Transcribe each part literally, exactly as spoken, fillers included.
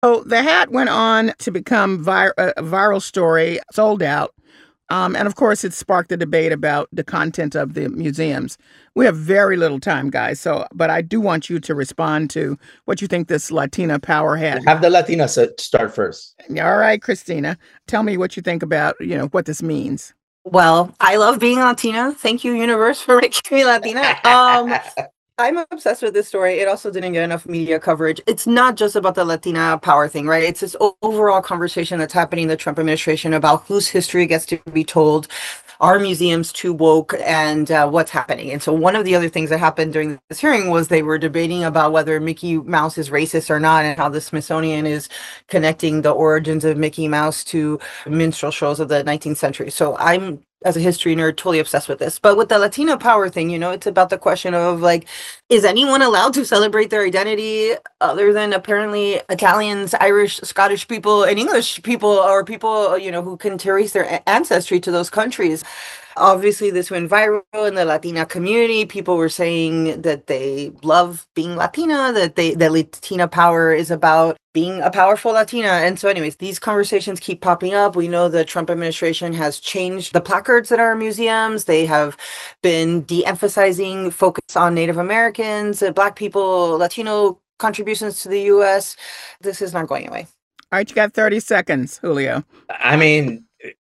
So the hat went on to become vir- a viral story, sold out. Um, and of course, it sparked a debate about the content of the museums. We have very little time, guys. So, but I do want you to respond to what you think this Latina Power hat. Have the Latina start first. All right, Christina, tell me what you think about, you know, what this means. Well, I love being Latina. Thank you, universe, for making me Latina. Um, I'm obsessed with this story. It also didn't get enough media coverage. It's not just about the Latina power thing, right? It's this overall conversation that's happening in the Trump administration about whose history gets to be told. Are museums too woke, and uh, what's happening? And so one of the other things that happened during this hearing was they were debating about whether Mickey Mouse is racist or not, and how the Smithsonian is connecting the origins of Mickey Mouse to minstrel shows of the nineteenth century. So I'm, as a history nerd, totally obsessed with this. But with the Latino power thing, you know, it's about the question of, like, is anyone allowed to celebrate their identity other than apparently Italians, Irish, Scottish people, and English people, or people, you know, who can trace their ancestry to those countries? Obviously, this went viral in the Latina community. People were saying that they love being Latina, that they that Latina power is about being a powerful Latina. And so anyways, these conversations keep popping up. We know the Trump administration has changed the placards that are in museums. They have been de-emphasizing focus on Native Americans, Black people, Latino contributions to the U S. This is not going away. All right, you got thirty seconds, Julio. I mean,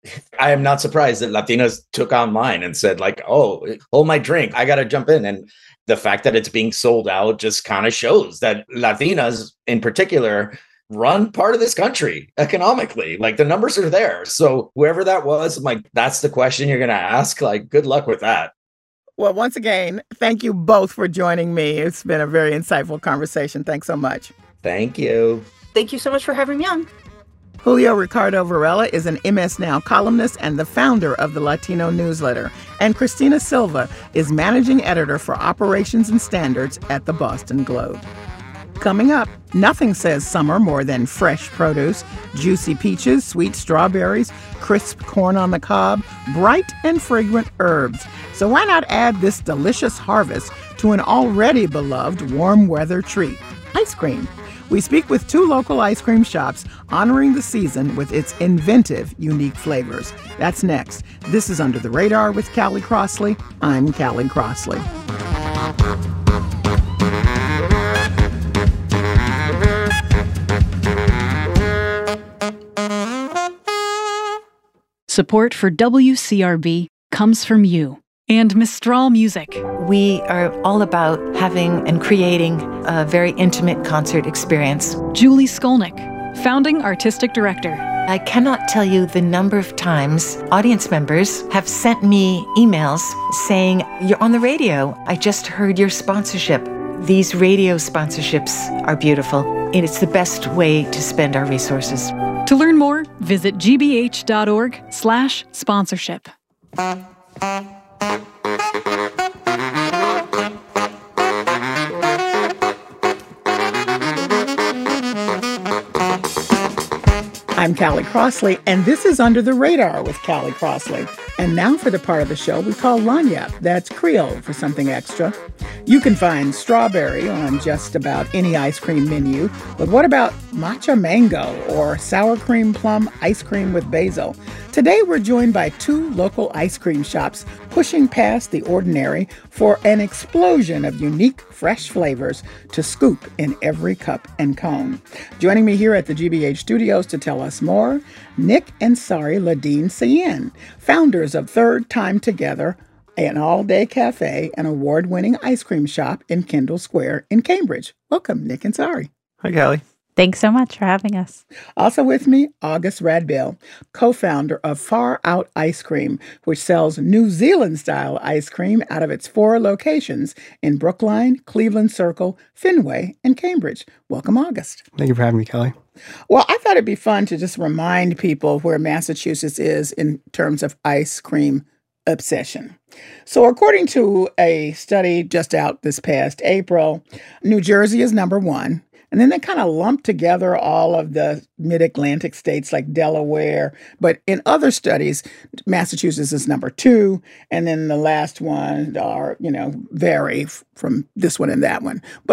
I am not surprised that Latinos took online and said, like, oh, hold my drink, I got to jump in. And the fact that it's being sold out just kind of shows that Latinas in particular run part of this country economically. Like, the numbers are there. So whoever that was, I'm like, that's the question you're going to ask. Like, good luck with that. Well, once again, thank you both for joining me. It's been a very insightful conversation. Thanks so much. Thank you. Thank you so much for having me on. Julio Ricardo Varela is an M S Now columnist and the founder of the Latino newsletter. And Christina Silva is managing editor for operations and standards at the Boston Globe. Coming up, nothing says summer more than fresh produce, juicy peaches, sweet strawberries, crisp corn on the cob, bright and fragrant herbs. So why not add this delicious harvest to an already beloved warm weather treat, ice cream? We speak with two local ice cream shops honoring the season with its inventive, unique flavors. That's next. This is Under the Radar with Callie Crossley. I'm Callie Crossley. Support for W C R B comes from you and Mistral Music. We are all about having and creating a very intimate concert experience. Julie Skolnick, founding artistic director. I cannot tell you the number of times audience members have sent me emails saying, you're on the radio. I just heard your sponsorship. These radio sponsorships are beautiful, and it's the best way to spend our resources. To learn more, visit gbh.org slash sponsorship. I'm Callie Crossley, and this is Under the Radar with Callie Crossley. And now for the part of the show we call Lagniappe. That's Creole for something extra. You can find strawberry on just about any ice cream menu, but what about matcha mango or sour cream plum ice cream with basil? Today we're joined by two local ice cream shops pushing past the ordinary for an explosion of unique, fresh flavors to scoop in every cup and cone. Joining me here at the G B H studios to tell us more, Nick and Sari Ladine Cien, founders of Third Time Together, an all-day cafe and award-winning ice cream shop in Kendall Square in Cambridge. Welcome, Nick and Sari. Hi, Callie. Thanks so much for having us. Also with me, August Radbill, co-founder of Far Out Ice Cream, which sells New Zealand-style ice cream out of its four locations in Brookline, Cleveland Circle, Fenway, and Cambridge. Welcome, August. Thank you for having me, Callie. Well, I thought it'd be fun to just remind people where Massachusetts is in terms of ice cream obsession. So according to a study just out this past April, New Jersey is number one. And then they kind of lump together all of the mid-Atlantic states like Delaware. But in other studies, Massachusetts is number two. And then the last one are, you know, vary from this one and that one. But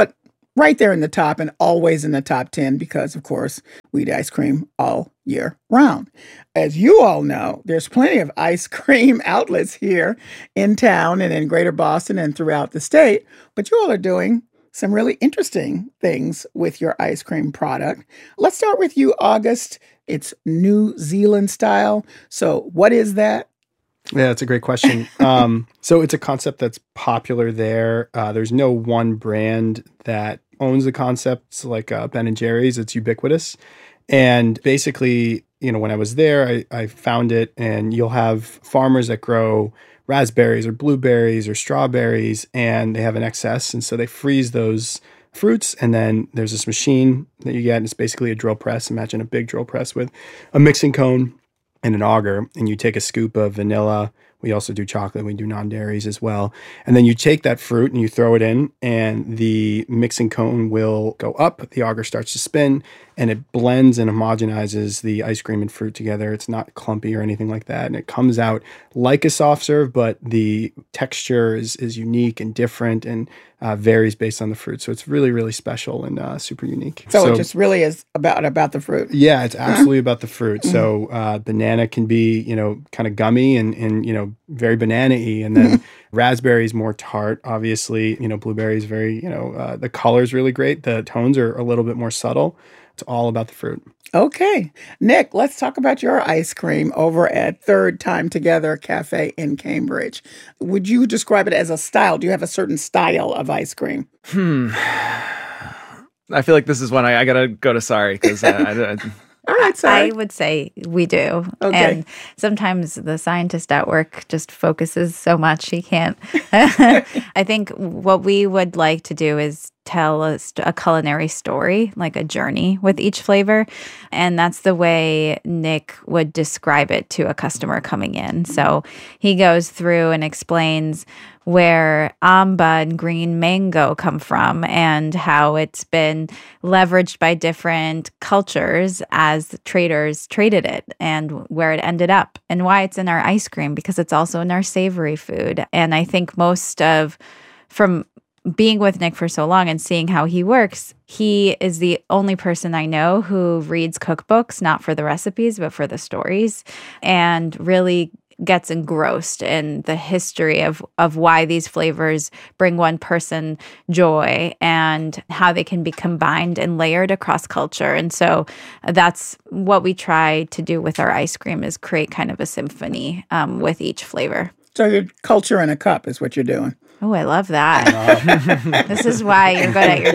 right there in the top and always in the top ten because, of course, we eat ice cream all year round. As you all know, there's plenty of ice cream outlets here in town and in Greater Boston and throughout the state, but you all are doing some really interesting things with your ice cream product. Let's start with you, August. It's New Zealand style. So what is that? Yeah, that's a great question. Um, so it's a concept that's popular there. Uh, there's no one brand that owns the concept. It's like uh, Ben and Jerry's. It's ubiquitous. And basically, you know, when I was there, I, I found it, and you'll have farmers that grow raspberries or blueberries or strawberries, and they have an excess. And so they freeze those fruits. And then there's this machine that you get, and it's basically a drill press. Imagine a big drill press with a mixing cone and an auger, and you take a scoop of vanilla. We also do chocolate. We do non-dairies as well. And then you take that fruit and you throw it in, and the mixing cone will go up. The auger starts to spin, and it blends and homogenizes the ice cream and fruit together. It's not clumpy or anything like that. And it comes out like a soft serve, but the texture is, is unique and different and uh, varies based on the fruit. So it's really, really special and uh, super unique. So, so it just really is about, about the fruit. Yeah, it's absolutely about the fruit. So uh, banana can be, you know, kind of gummy and, and, you know, very banana-y. And then raspberry is more tart, obviously. You know, blueberry is very, you know, uh, the color is really great. The tones are a little bit more subtle. It's all about the fruit. Okay. Nick, let's talk about your ice cream over at Third Time Together Cafe in Cambridge. Would you describe it as a style? Do you have a certain style of ice cream? Hmm. I feel like this is when I, I got to go to Sorry because I, I, I All right, sorry. I would say we do. Okay. And sometimes the scientist at work just focuses so much he can't. I think what we would like to do is tell a, a culinary story, like a journey with each flavor. And that's the way Nick would describe it to a customer coming in. So he goes through and explains where amba and green mango come from and how it's been leveraged by different cultures as traders traded it and where it ended up and why it's in our ice cream because it's also in our savory food. And I think most of, from being with Nick for so long and seeing how he works, he is the only person I know who reads cookbooks, not for the recipes, but for the stories, and really gets engrossed in the history of, of why these flavors bring one person joy and how they can be combined and layered across culture. And so that's what we try to do with our ice cream is create kind of a symphony um, with each flavor. So your culture in a cup is what you're doing. Oh, I love that. This is why you're good at your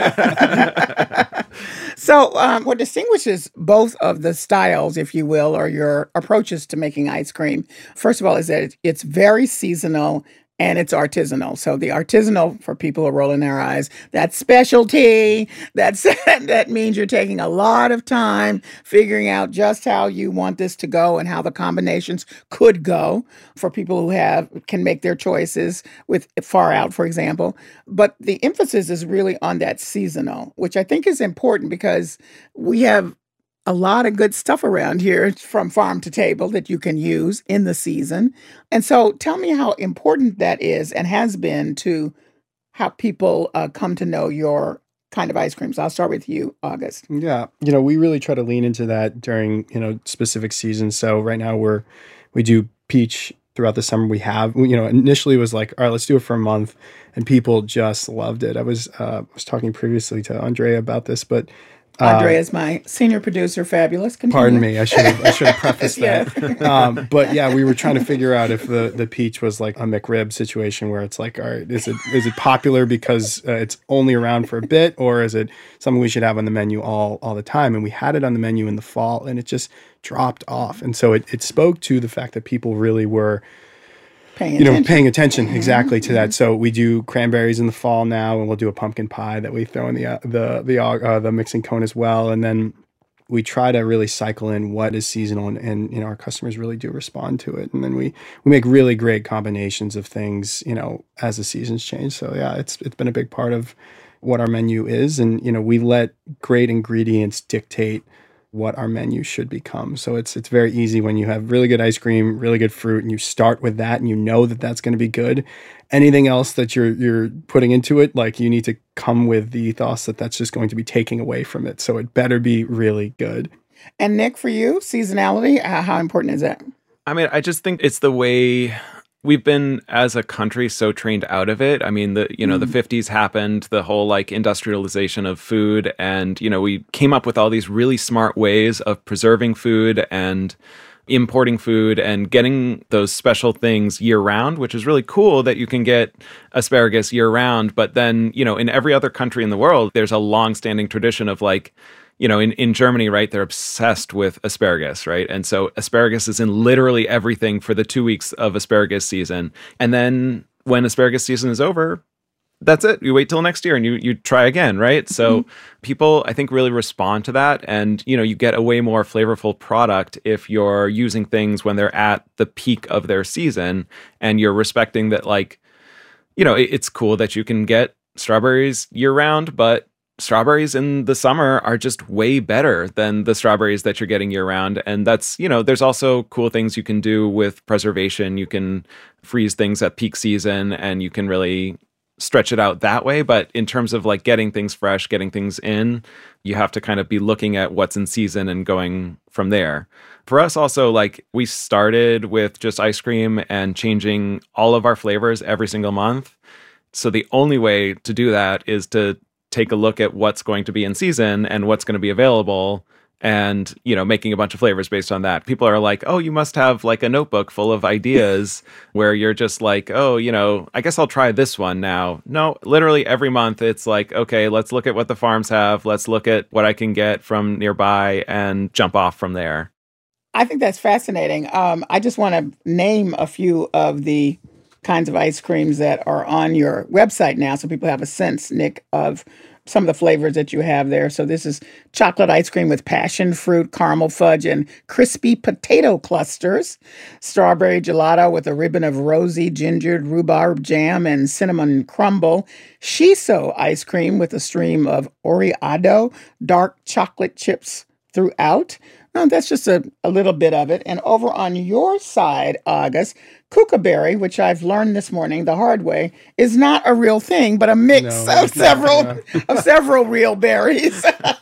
job. So um, what distinguishes both of the styles, if you will, or your approaches to making ice cream, first of all, is that it's very seasonal and it's artisanal. So the artisanal, for people who are rolling their eyes, that's specialty. That's, that means you're taking a lot of time figuring out just how you want this to go and how the combinations could go for people who have can make their choices with Far Out, for example. But the emphasis is really on that seasonal, which I think is important because we have a lot of good stuff around here from farm to table that you can use in the season. And so tell me how important that is and has been to how people uh, come to know your kind of ice creams. I'll start with you, August. Yeah. You know, we really try to lean into that during, you know, specific seasons. So right now we're, we do peach throughout the summer. We have, you know, initially it was like, all right, let's do it for a month. And people just loved it. I was, uh, was talking previously to Andrea about this, but Andrea is my senior producer. Fabulous. Continue. Pardon me. I should have I should have prefaced Yeah. that. Um, but yeah, we were trying to figure out if the, the peach was like a McRib situation where it's like, all right, is it is it popular because uh, it's only around for a bit, or is it something we should have on the menu all all the time? And we had it on the menu in the fall, and it just dropped off. And so it it spoke to the fact that people really were Paying you know, attention. paying attention exactly to that. So we do cranberries in the fall now, and we'll do a pumpkin pie that we throw in the uh, the the uh, the mixing cone as well. And then we try to really cycle in what is seasonal, and, and you know, our customers really do respond to it. And then we we make really great combinations of things, you know, as the seasons change. So yeah, it's it's been a big part of what our menu is, and you know, we let great ingredients dictate what our menu should become. So it's it's very easy when you have really good ice cream, really good fruit, and you start with that and you know that that's going to be good. Anything else that you're you're putting into it, like you need to come with the ethos that that's just going to be taking away from it. So it better be really good. And Nick, for you, seasonality, uh, how important is that? I mean, I just think it's the way we've been as a country so trained out of it. I mean, the you know, mm. the fifties happened, the whole like industrialization of food, and you know, we came up with all these really smart ways of preserving food and importing food and getting those special things year round, which is really cool that you can get asparagus year round. But then, you know, in every other country in the world, there's a long-standing tradition of like, you know, in, in Germany, right, they're obsessed with asparagus, right? And so asparagus is in literally everything for the two weeks of asparagus season. And then when asparagus season is over, that's it. You wait till next year and you you try again, right? So mm-hmm. people, I think, really respond to that. And, you know, you get a way more flavorful product if you're using things when they're at the peak of their season and you're respecting that, like, you know, it, it's cool that you can get strawberries year round, but strawberries in the summer are just way better than the strawberries that you're getting year round. And that's, you know, there's also cool things you can do with preservation. You can freeze things at peak season and you can really stretch it out that way. But in terms of like getting things fresh, getting things in, you have to kind of be looking at what's in season and going from there. For us also, like we started with just ice cream and changing all of our flavors every single month. So the only way to do that is to take a look at what's going to be in season and what's going to be available and, you know, making a bunch of flavors based on that. People are like, oh, you must have like a notebook full of ideas where you're just like, oh, you know, I guess I'll try this one now. No, literally every month it's like, okay, let's look at what the farms have. Let's look at what I can get from nearby and jump off from there. I think that's fascinating. Um, I just want to name a few of the kinds of ice creams that are on your website now so people have a sense, Nick, of some of the flavors that you have there. So this is chocolate ice cream with passion fruit, caramel fudge, and crispy potato clusters. Strawberry gelato with a ribbon of rosy gingered rhubarb jam and cinnamon crumble. Shiso ice cream with a stream of Oreado dark chocolate chips throughout. No, that's just a, a little bit of it. And over on your side, August, kookaberry, which I've learned this morning the hard way, is not a real thing, but a mix no, of several not, no. of several real berries.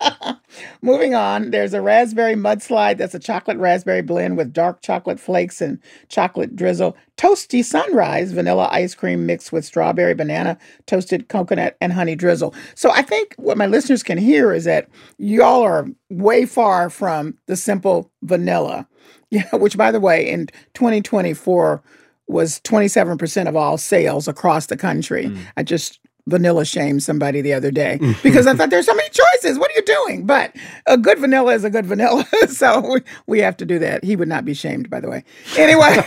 Moving on, there's a raspberry mudslide. That's a chocolate raspberry blend with dark chocolate flakes and chocolate drizzle. Toasty sunrise, vanilla ice cream mixed with strawberry, banana, toasted coconut, and honey drizzle. So I think what my listeners can hear is that y'all are way far from the simple vanilla. Yeah, which, by the way, in twenty twenty-four was twenty-seven percent of all sales across the country. Mm. I just vanilla shamed somebody the other day because I thought there's so many choices. What are you doing? But a good vanilla is a good vanilla. So we, we have to do that. He would not be shamed, by the way. Anyway,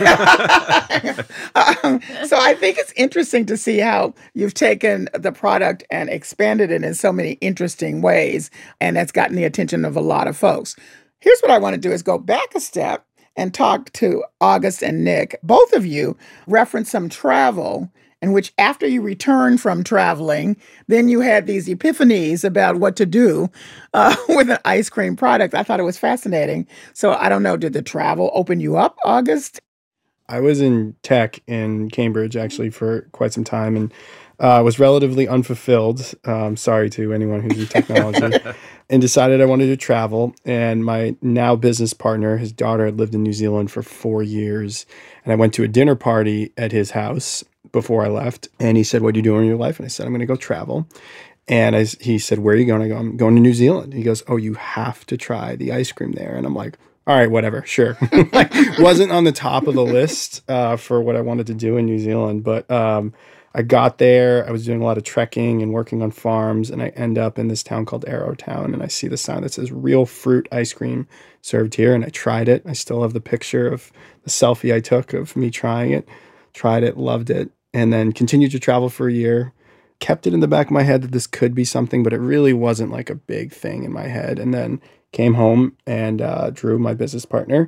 um, so I think it's interesting to see how you've taken the product and expanded it in so many interesting ways. And that's gotten the attention of a lot of folks. Here's what I want to do is go back a step and talk to August and Nick. Both of you referenced some travel in which after you returned from traveling, then you had these epiphanies about what to do uh, with an ice cream product. I thought it was fascinating. So I don't know, did the travel open you up, August? I was in tech in Cambridge actually for quite some time and uh, was relatively unfulfilled. Um, sorry to anyone who's in technology. And decided I wanted to travel. And my now business partner, his daughter had lived in New Zealand for four years. And I went to a dinner party at his house before I left. And he said, what are you doing in your life? And I said, I'm going to go travel. And I, he said, where are you going? I go, I'm going to New Zealand. He goes, oh, you have to try the ice cream there. And I'm like, all right, whatever, sure. Like, wasn't on the top of the list uh, for what I wanted to do in New Zealand. But um, I got there, I was doing a lot of trekking and working on farms, and I end up in this town called Arrowtown, and I see the sign that says real fruit ice cream served here, and I tried it. I still have the picture of the selfie I took of me trying it. Tried it, loved it, and then continued to travel for a year. Kept it in the back of my head that this could be something, but it really wasn't like a big thing in my head. And then came home and uh, Drew, my business partner,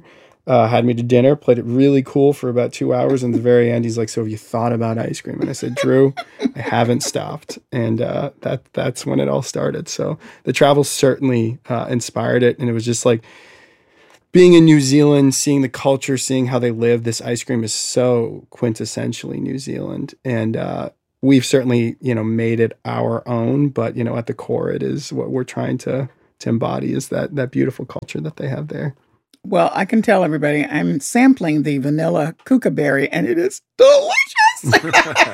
uh, had me to dinner, played it really cool for about two hours. And at the very end, he's like, so have you thought about ice cream? And I said, Drew, I haven't stopped. And uh, that that's when it all started. So the travel certainly uh, inspired it. And it was just like being in New Zealand, seeing the culture, seeing how they live. This ice cream is so quintessentially New Zealand. And uh, we've certainly, you know, made it our own. But, you know, at the core, it is what we're trying to, to embody is that that beautiful culture that they have there. Well, I can tell everybody I'm sampling the vanilla kookaberry, and it is delicious.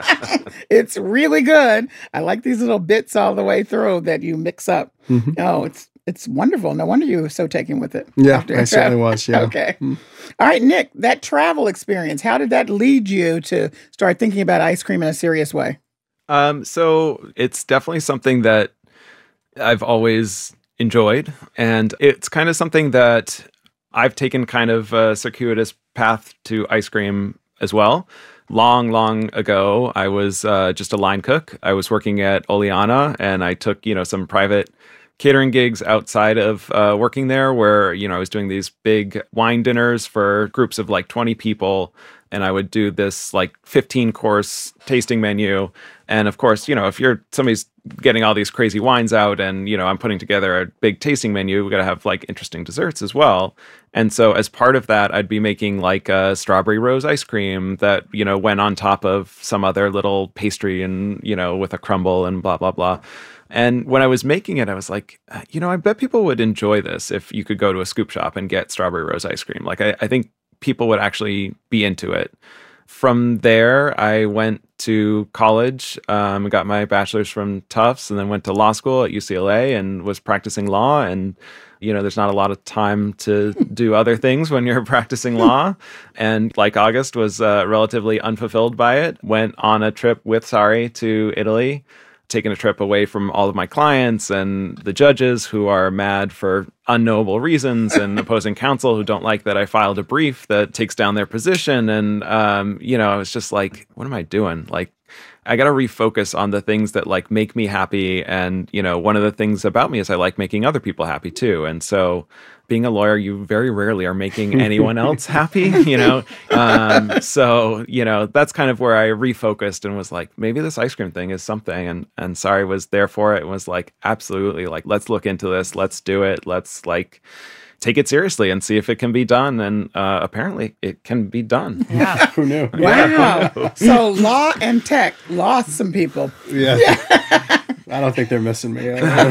It's really good. I like these little bits all the way through that you mix up. Mm-hmm. Oh, it's it's wonderful. No wonder you were so taken with it. Yeah, I certainly was. Yeah. Okay. Mm. All right, Nick, that travel experience, how did that lead you to start thinking about ice cream in a serious way? Um, so it's definitely something that I've always enjoyed, and it's kind of something that I've taken kind of a circuitous path to ice cream as well. Long, long ago, I was uh, just a line cook. I was working at Oleana, and I took, you know, some private catering gigs outside of uh, working there where, you know, I was doing these big wine dinners for groups of like twenty people. And I would do this like fifteen course tasting menu. And of course, you know, if you're somebody's getting all these crazy wines out and, you know, I'm putting together a big tasting menu, we got to have like interesting desserts as well. And so as part of that, I'd be making like a strawberry rose ice cream that, you know, went on top of some other little pastry and, you know, with a crumble and blah, blah, blah. And when I was making it, I was like, you know, I bet people would enjoy this if you could go to a scoop shop and get strawberry rose ice cream. Like, I, I think people would actually be into it. From there, I went to college, um, got my bachelor's from Tufts, and then went to law school at U C L A and was practicing law. And, you know, there's not a lot of time to do other things when you're practicing law. And like August was uh, relatively unfulfilled by it. Went on a trip with Sari to Italy, taken a trip away from all of my clients and the judges who are mad for unknowable reasons and opposing counsel who don't like that I filed a brief that takes down their position. And, um, you know, I was just like, what am I doing? Like, I got to refocus on the things that like make me happy. And, you know, one of the things about me is I like making other people happy too. And so being a lawyer, you very rarely are making anyone else happy, you know? Um, so, you know, that's kind of where I refocused and was like, maybe this ice cream thing is something. And, and Sari was there for it and was like, absolutely, like, let's look into this. Let's do it. Let's like take it seriously and see if it can be done. And uh, apparently it can be done. Yeah. Who knew? Wow. So law and tech lost some people. Yeah. yeah. I don't think they're missing me.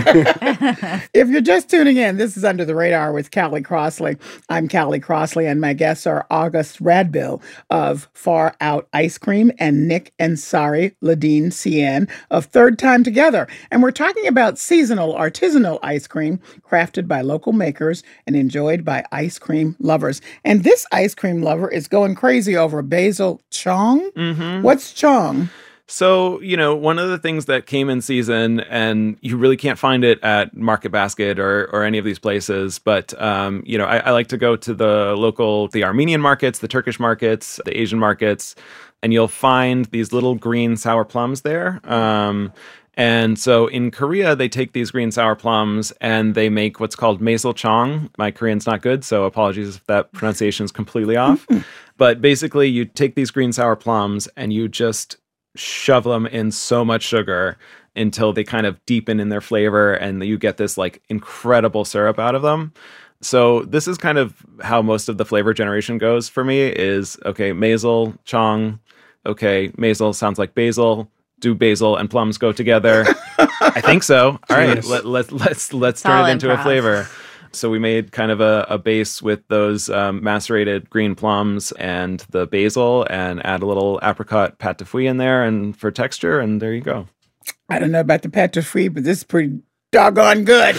If you're just tuning in, this is Under the Radar with Callie Crossley. I'm Callie Crossley, and my guests are August Radbill of Far Out Ice Cream and Nick and Sari Ledeen Cien of Third Time Together. And we're talking about seasonal artisanal ice cream crafted by local makers and enjoyed by ice cream lovers. And this ice cream lover is going crazy over basil chong. Mm-hmm. What's chong? So, you know, one of the things that came in season, and you really can't find it at Market Basket or or any of these places, but, um, you know, I, I like to go to the local, the Armenian markets, the Turkish markets, the Asian markets, and you'll find these little green sour plums there. Um, and so in Korea, they take these green sour plums and they make what's called masil chong. My Korean's not good, so apologies if that pronunciation is completely off. But basically, you take these green sour plums and you just shove them in so much sugar until they kind of deepen in their flavor and you get this like incredible syrup out of them. So this is kind of how most of the flavor generation goes for me is, okay, masil, chong, okay, masil sounds like basil. Do basil and plums go together? I think so. All right, let, let, let's let's turn Solid it into improv. a flavor. So we made kind of a, a base with those um, macerated green plums and the basil and add a little apricot pâte de fouille in there and for texture, and there you go. I don't know about the pâte de fouille, but this is pretty doggone good.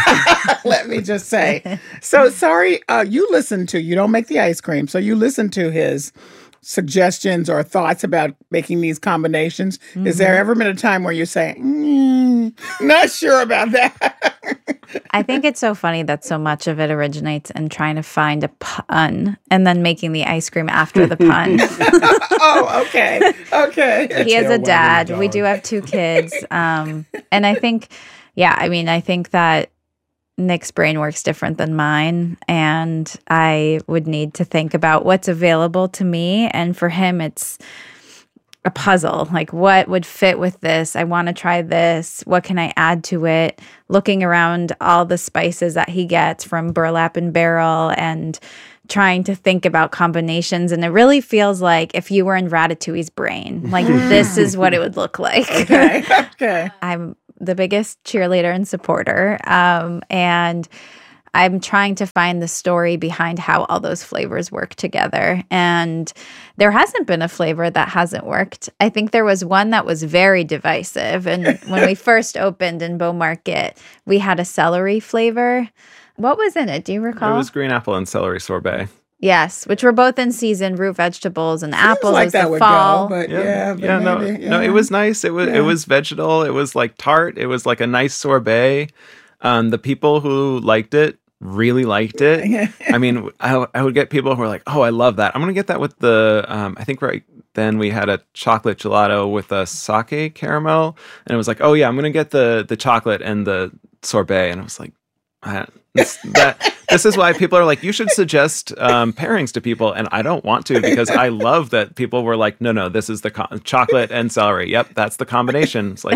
Let me just say. So, sorry, uh, you listen to, you don't make the ice cream, so you listen to his suggestions or thoughts about making these combinations. Mm-hmm. Is there ever been a time where you say, mm, not sure about that? I think it's so funny that so much of it originates in trying to find a pun and then making the ice cream after the pun. Oh, okay. Okay. He is a dad. We do have two kids. Um, and I think, yeah, I mean, I think that Nick's brain works different than mine, and I would need to think about what's available to me. And for him, it's a puzzle. Like, what would fit with this? I want to try this. What can I add to it? Looking around all the spices that he gets from Burlap and Barrel and trying to think about combinations. And it really feels like if you were in Ratatouille's brain, like this is what it would look like. Okay. Okay. I'm the biggest cheerleader and supporter. Um, and I'm trying to find the story behind how all those flavors work together. And there hasn't been a flavor that hasn't worked. I think there was one that was very divisive. And when we first opened in Beaumarket, we had a celery flavor. What was in it? Do you recall? It was green apple and celery sorbet. Yes, which were both in season, root vegetables and Seems apples like was that the would fall. go, but Yeah, yeah, but yeah, no, maybe, no, yeah. it was nice. It was Yeah. it was vegetal. It was like tart. It was like a nice sorbet. Um, the people who liked it really liked it. Yeah. I mean, I, I would get people who were like, "Oh, I love that. I'm gonna get that with the." Um, I think right then we had a chocolate gelato with a sake caramel, and it was like, "Oh yeah, I'm gonna get the the chocolate and the sorbet," and I was like, I, this, that this is why people are like, you should suggest um, pairings to people, and I don't want to because I love that people were like, no, no, this is the co- chocolate and celery. Yep, that's the combination. It's like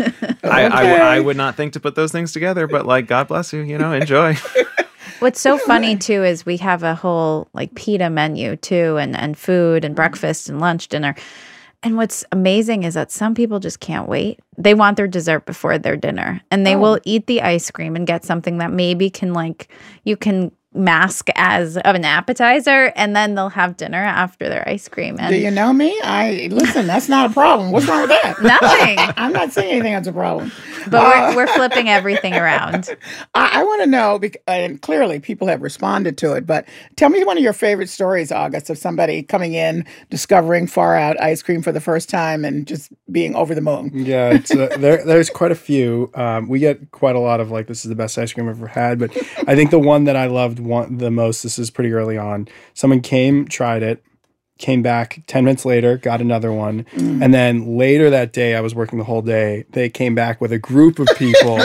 I, I, I would not think to put those things together, but like, God bless you, you know, enjoy. What's so funny too is we have a whole like pita menu too, and and food and breakfast and lunch, dinner. And what's amazing is that some people just can't wait. They want their dessert before their dinner, and they Oh. will eat the ice cream and get something that maybe can like you can mask as of an appetizer, and then they'll have dinner after their ice cream. And Do you know me? I listen. That's not a problem. What's wrong with that? nothing. I'm not saying anything that's a problem. But Uh, we're, we're flipping everything around. I, I want to know, bec- and clearly people have responded to it, but tell me one of your favorite stories, August, of somebody coming in, discovering Far Out ice cream for the first time and just being over the moon. Yeah, it's uh, there. There's quite a few. Um, we get quite a lot of like, this is the best ice cream I've ever had. But I think the one that I loved one, the most. This is pretty early on. Someone came, tried it, came back ten minutes later, got another one, Mm. and then later that day, I was working the whole day. They came back with a group of people.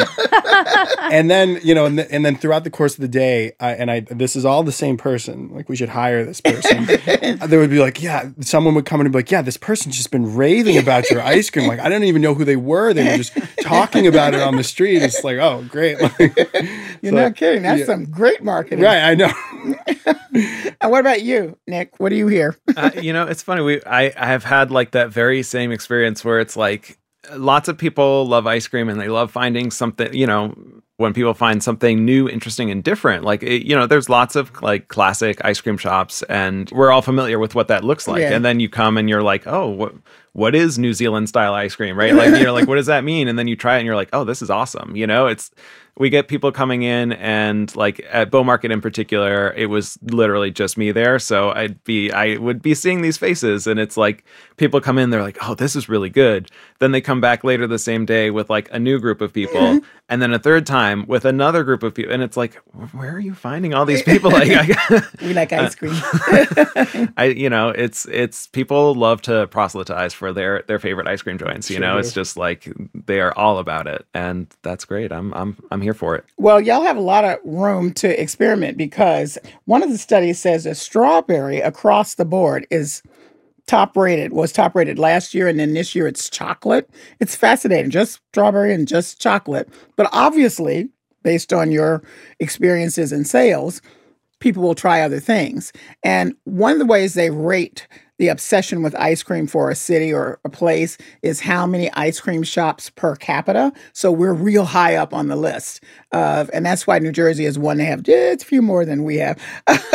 And then, you know, and, th- and then throughout the course of the day, I, and I, this is all the same person. Like, we should hire this person. There would be like, yeah, someone would come in and be like, yeah, this person's just been raving about your ice cream. Like, I don't even know who they were. They were just talking about it on the street. It's like, oh, great. Like, You're so, not kidding. That's yeah. some great marketing. Right, I know. And what about you, Nick? What do you hear? uh, you know, it's funny. We I, I have had like that very same experience where it's like lots of people love ice cream and they love finding something, you know, when people find something new, interesting, and different. Like, it, you know, there's lots of like classic ice cream shops and we're all familiar with what that looks like. Yeah. And then you come and you're like, oh, what what is New Zealand style ice cream, right? Like, you're like, what does that mean? And then you try it and you're like, oh, this is awesome. You know, it's, we get people coming in and like at Beaumarket in particular, it was literally just me there. So I'd be, I would be seeing these faces and it's like people come in, they're like, oh, this is really good. Then they come back later the same day with like a new group of people and then a third time with another group of people. And it's like, where are you finding all these people? Like, I, We like ice cream. I, you know, it's, it's people love to proselytize for their, their favorite ice cream joints. You Sure know, do. it's just like, they are all about it. And that's great. I'm, I'm, I'm here for it. Well, y'all have a lot of room to experiment because one of the studies says that strawberry across the board is top rated, was top rated last year, and then this year it's chocolate. It's fascinating, just strawberry and just chocolate. But obviously, based on your experiences in sales, people will try other things. And one of the ways they rate the obsession with ice cream for a city or a place is how many ice cream shops per capita. So we're real high up on the list of, and that's why New Jersey is one to have just a few more than we have.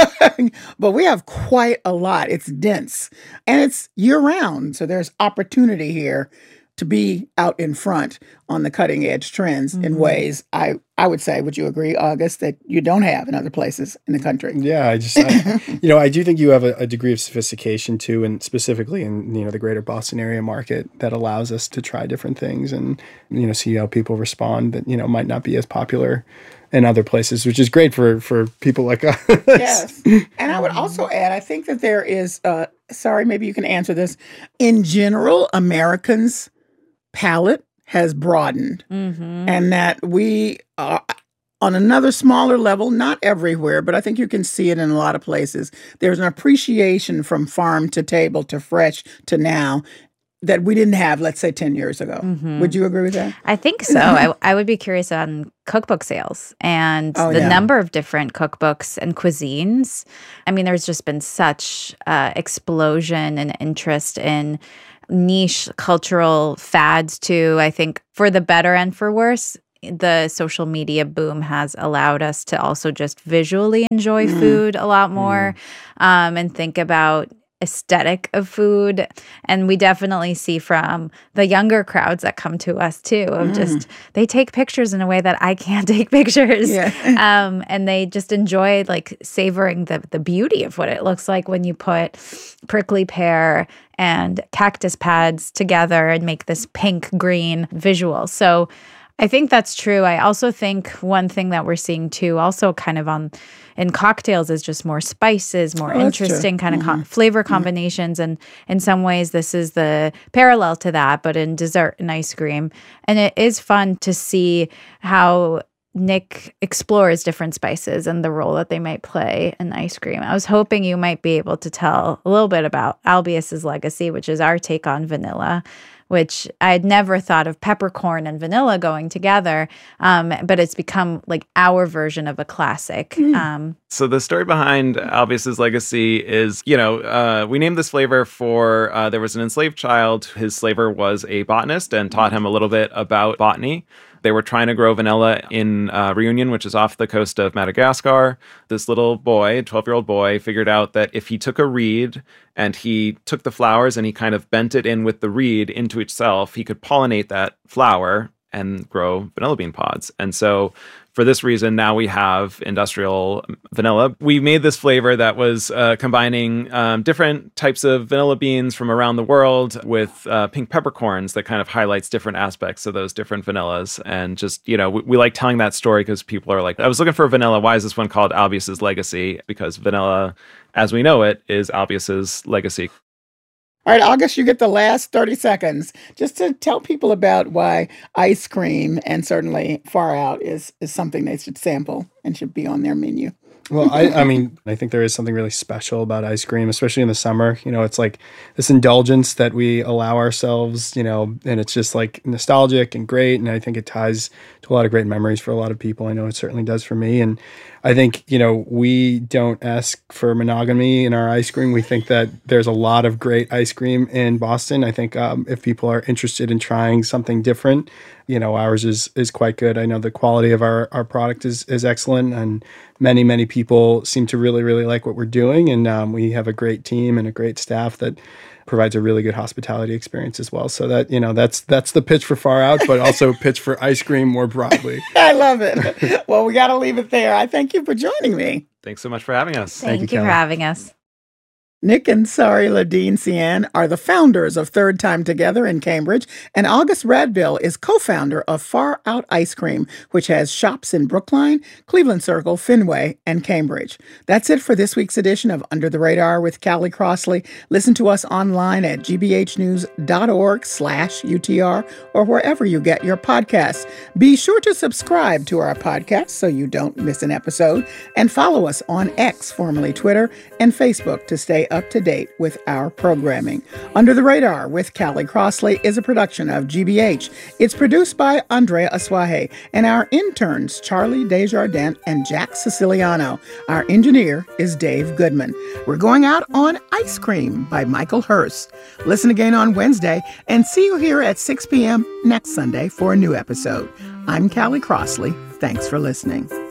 But we have quite a lot. It's dense and it's year round. So there's opportunity here to be out in front on the cutting edge trends in ways I, I would say, would you agree, August, that you don't have in other places in the country? Yeah, I just, I, you know, I do think you have a, a degree of sophistication too, and specifically in, you know, the greater Boston area market that allows us to try different things and, you know, see how people respond that, you know, might not be as popular in other places, which is great for, for people like us. Yes. And I would also add, I think that there is, uh, sorry, maybe you can answer this. In general, Americans' palate has broadened Mm-hmm. and that we are, On another smaller level, not everywhere, but I think you can see it in a lot of places, there's an appreciation from farm to table to fresh to now that we didn't have, let's say, ten years ago. Mm-hmm. Would you agree with that? I think so. I, I would be curious on cookbook sales and oh, the yeah. number of different cookbooks and cuisines. I mean, there's just been such uh, explosion and interest in niche cultural fads too. I think for the better and for worse, the social media boom has allowed us to also just visually enjoy mm. food a lot more mm. um, and think about aesthetic of food. And we definitely see from the younger crowds that come to us too of mm. just they take pictures in a way that I can't take pictures. Yeah. um, and they just enjoy like savoring the the beauty of what it looks like when you put prickly pear and cactus pads together and make this pink green visual. So I think that's true. I also think one thing that we're seeing too, also kind of on in cocktails, is just more spices, more oh, interesting kind of mm-hmm. co- flavor combinations. Mm-hmm. And in some ways, this is the parallel to that, but in dessert and ice cream. And it is fun to see how Nick explores different spices and the role that they might play in ice cream. I was hoping you might be able to tell a little bit about Albius's legacy, which is our take on vanilla, which I had never thought of peppercorn and vanilla going together, um, but it's become like our version of a classic. Mm. Um, so the story behind Albius's legacy is, you know, uh, we named this flavor for, uh, there was an enslaved child. His slaver was a botanist and taught him a little bit about botany. They were trying to grow vanilla in uh, Reunion, which is off the coast of Madagascar. This little boy, twelve-year-old boy, figured out that if he took a reed and he took the flowers and he kind of bent it in with the reed into itself, he could pollinate that flower and grow vanilla bean pods. And so for this reason, now we have industrial vanilla. We made this flavor that was uh, combining um, different types of vanilla beans from around the world with uh, pink peppercorns that kind of highlights different aspects of those different vanillas. And just, you know, we, we like telling that story because people are like, I was looking for vanilla. Why is this one called Albius's Legacy? Because vanilla, as we know it, is Albius's legacy. All right, August, you get the last thirty seconds just to tell people about why ice cream, and certainly Far Out, is, is something they should sample and should be on their menu. Well, I, I mean, I think there is something really special about ice cream, especially in the summer. You know, it's like this indulgence that we allow ourselves, you know, and it's just like nostalgic and great. And I think it ties to a lot of great memories for a lot of people. I know it certainly does for me. And I think, you know, we don't ask for monogamy in our ice cream. We think that there's a lot of great ice cream in Boston. I think um, if people are interested in trying something different, you know, ours is is quite good. I know the quality of our, our product is is excellent, and many, many people seem to really, really like what we're doing. And um, we have a great team and a great staff that provides a really good hospitality experience as well. So that, you know, that's that's the pitch for Far Out, but also pitch for ice cream more broadly. I love it. Well, we got to leave it there. I thank you for joining me. Thanks so much for having us. Thank, thank you, you for having us. Nick and Sari Ledeen-Cian are the founders of Third Time Together in Cambridge, and August Radville is co-founder of Far Out Ice Cream, which has shops in Brookline, Cleveland Circle, Fenway, and Cambridge. That's it for this week's edition of Under the Radar with Callie Crossley. Listen to us online at gbhnews.org slash UTR or wherever you get your podcasts. Be sure to subscribe to our podcast so you don't miss an episode, and follow us on X, formerly Twitter, and Facebook to stay up to date with our programming. Under the Radar with Callie Crossley is a production of G B H. It's produced by Andrea Aswahe and our interns, Charlie Desjardins and Jack Siciliano. Our engineer is Dave Goodman. We're going out on Ice Cream by Michael Hurst. Listen again on Wednesday and see you here at six p.m. next Sunday for a new episode. I'm Callie Crossley. Thanks for listening.